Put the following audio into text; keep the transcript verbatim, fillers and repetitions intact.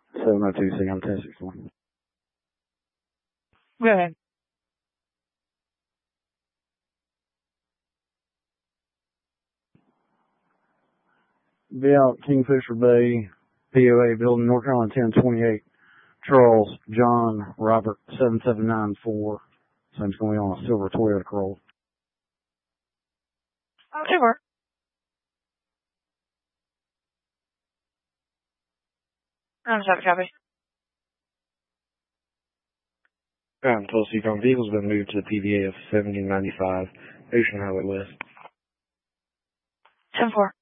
seven oh two, Seattle, ten sixty-four. Go ahead. Be out Kingfisher Bay, P O A building, North Carolina ten twenty-eight. Charles John Robert seven seven nine four. Same going on a silver Toyota Corolla. Oh, super. I'm sorry, copy. Um, Tulsa Yukon vehicle's been moved to the P V A of seventy ninety-five Ocean Highway West. ten four.